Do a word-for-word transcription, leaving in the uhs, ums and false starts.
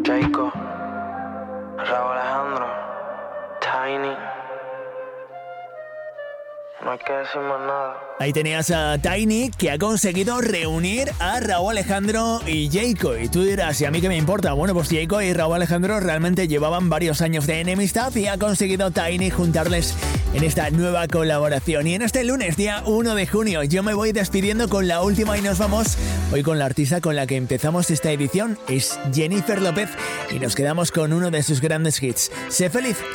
Jayco, Raúl Alejandro, Tiny. No hay que decir más nada. Ahí tenías a Tiny, que ha conseguido reunir a Raúl Alejandro y Jayco. Y tú dirás, ¿y a mí qué me importa? Bueno, pues Jayco y Raúl Alejandro realmente llevaban varios años de enemistad y ha conseguido Tiny juntarles en esta nueva colaboración. Y en este lunes, día uno de junio, yo me voy despidiendo con la última y nos vamos hoy con la artista con la que empezamos esta edición. Es Jennifer López y nos quedamos con uno de sus grandes hits. Sé feliz.